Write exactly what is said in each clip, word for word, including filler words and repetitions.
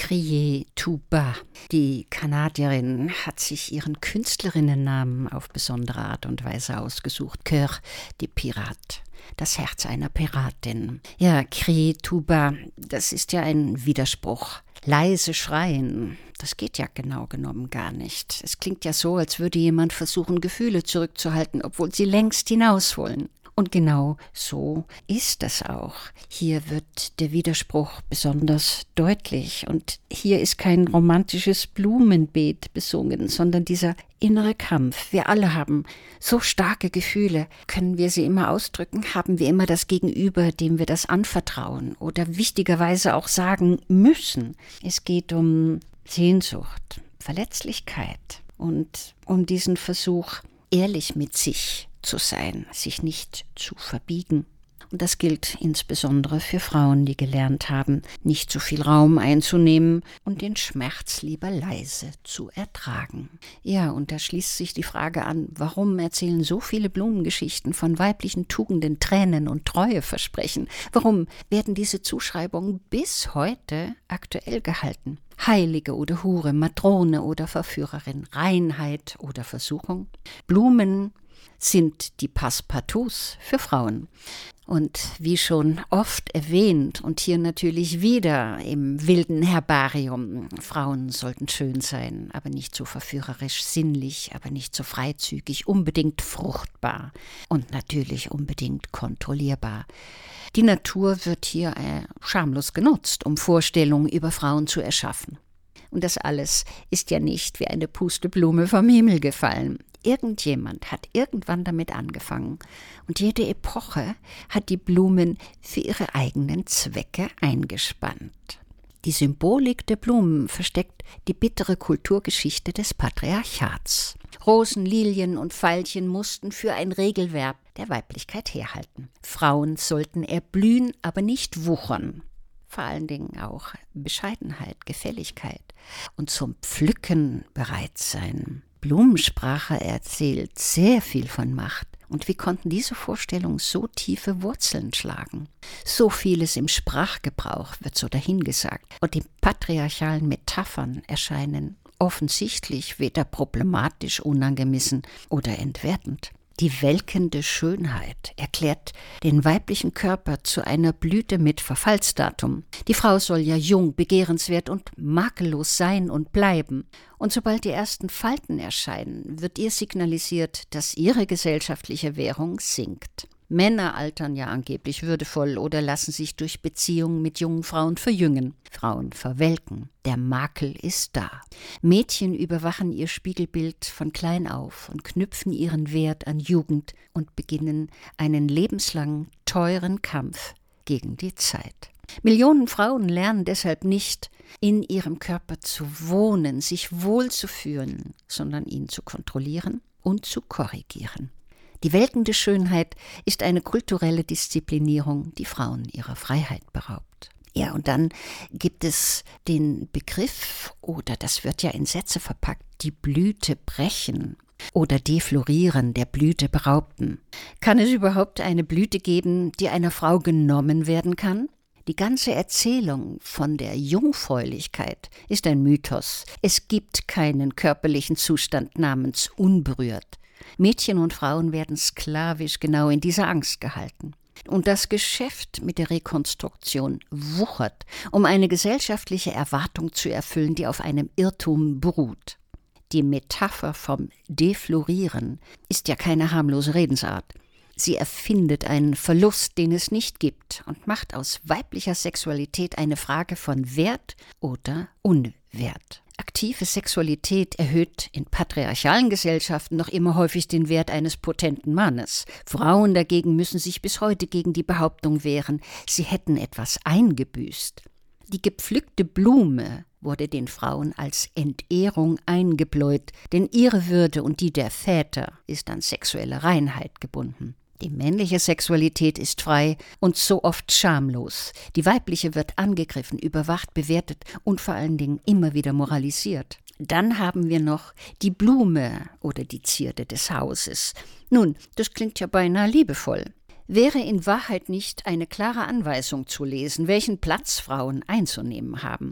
Crier tout bas. Die Kanadierin hat sich ihren Künstlerinnennamen auf besondere Art und Weise ausgesucht. Cœur de Pirate. Das Herz einer Piratin. Ja, Crier tout bas, das ist ja ein Widerspruch. Leise schreien, das geht ja genau genommen gar nicht. Es klingt ja so, als würde jemand versuchen, Gefühle zurückzuhalten, obwohl sie längst hinaus wollen. Und genau so ist das auch. Hier wird der Widerspruch besonders deutlich. Und hier ist kein romantisches Blumenbeet besungen, sondern dieser innere Kampf. Wir alle haben so starke Gefühle. Können wir sie immer ausdrücken? Haben wir immer das Gegenüber, dem wir das anvertrauen oder wichtigerweise auch sagen müssen? Es geht um Sehnsucht, Verletzlichkeit und um diesen Versuch, ehrlich mit sich zu sein, sich nicht zu verbiegen. Und das gilt insbesondere für Frauen, die gelernt haben, nicht zu viel Raum einzunehmen und den Schmerz lieber leise zu ertragen. Ja, und da schließt sich die Frage an, warum erzählen so viele Blumengeschichten von weiblichen Tugenden, Tränen und Treueversprechen? Warum werden diese Zuschreibungen bis heute aktuell gehalten? Heilige oder Hure, Matrone oder Verführerin, Reinheit oder Versuchung? Blumen sind die Passepartouts für Frauen. Und wie schon oft erwähnt und hier natürlich wieder im wilden Herbarium, Frauen sollten schön sein, aber nicht so verführerisch, sinnlich, aber nicht so freizügig, unbedingt fruchtbar und natürlich unbedingt kontrollierbar. Die Natur wird hier äh, schamlos genutzt, um Vorstellungen über Frauen zu erschaffen. Und das alles ist ja nicht wie eine Pusteblume vom Himmel gefallen. Irgendjemand hat irgendwann damit angefangen und jede Epoche hat die Blumen für ihre eigenen Zwecke eingespannt. Die Symbolik der Blumen versteckt die bittere Kulturgeschichte des Patriarchats. Rosen, Lilien und Veilchen mussten für ein Regelwerk der Weiblichkeit herhalten. Frauen sollten erblühen, aber nicht wuchern. Vor allen Dingen auch Bescheidenheit, Gefälligkeit und zum Pflücken bereit sein. Blumensprache erzählt sehr viel von Macht. Und wie konnten diese Vorstellungen so tiefe Wurzeln schlagen? So vieles im Sprachgebrauch wird so dahingesagt. Und die patriarchalen Metaphern erscheinen offensichtlich weder problematisch, unangemessen oder entwertend. Die welkende Schönheit erklärt den weiblichen Körper zu einer Blüte mit Verfallsdatum. Die Frau soll ja jung, begehrenswert und makellos sein und bleiben. Und sobald die ersten Falten erscheinen, wird ihr signalisiert, dass ihre gesellschaftliche Währung sinkt. Männer altern ja angeblich würdevoll oder lassen sich durch Beziehungen mit jungen Frauen verjüngen. Frauen verwelken. Der Makel ist da. Mädchen überwachen ihr Spiegelbild von klein auf und knüpfen ihren Wert an Jugend und beginnen einen lebenslangen, teuren Kampf gegen die Zeit. Millionen Frauen lernen deshalb nicht, in ihrem Körper zu wohnen, sich wohlzufühlen, sondern ihn zu kontrollieren und zu korrigieren. Die welkende Schönheit ist eine kulturelle Disziplinierung, die Frauen ihrer Freiheit beraubt. Ja, und dann gibt es den Begriff, oder das wird ja in Sätze verpackt, die Blüte brechen oder deflorieren, der Blüte beraubten. Kann es überhaupt eine Blüte geben, die einer Frau genommen werden kann? Die ganze Erzählung von der Jungfräulichkeit ist ein Mythos. Es gibt keinen körperlichen Zustand namens unberührt. Mädchen und Frauen werden sklavisch genau in dieser Angst gehalten. Und das Geschäft mit der Rekonstruktion wuchert, um eine gesellschaftliche Erwartung zu erfüllen, die auf einem Irrtum beruht. Die Metapher vom Deflorieren ist ja keine harmlose Redensart. Sie erfindet einen Verlust, den es nicht gibt, und macht aus weiblicher Sexualität eine Frage von Wert oder Unwert. Aktive Sexualität erhöht in patriarchalen Gesellschaften noch immer häufig den Wert eines potenten Mannes. Frauen dagegen müssen sich bis heute gegen die Behauptung wehren, sie hätten etwas eingebüßt. Die gepflückte Blume wurde den Frauen als Entehrung eingebläut, denn ihre Würde und die der Väter ist an sexuelle Reinheit gebunden. Die männliche Sexualität ist frei und so oft schamlos. Die weibliche wird angegriffen, überwacht, bewertet und vor allen Dingen immer wieder moralisiert. Dann haben wir noch die Blume oder die Zierde des Hauses. Nun, das klingt ja beinahe liebevoll. Wäre in Wahrheit nicht eine klare Anweisung zu lesen, welchen Platz Frauen einzunehmen haben.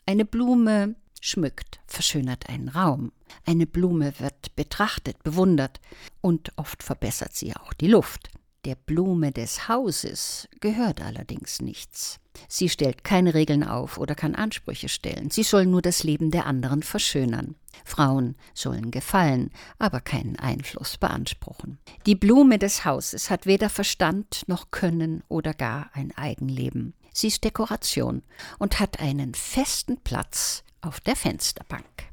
Eine Blume schmückt, verschönert einen Raum. Eine Blume wird betrachtet, bewundert und oft verbessert sie auch die Luft. Der Blume des Hauses gehört allerdings nichts. Sie stellt keine Regeln auf oder kann Ansprüche stellen. Sie soll nur das Leben der anderen verschönern. Frauen sollen gefallen, aber keinen Einfluss beanspruchen. Die Blume des Hauses hat weder Verstand noch Können oder gar ein Eigenleben. Sie ist Dekoration und hat einen festen Platz auf der Fensterbank.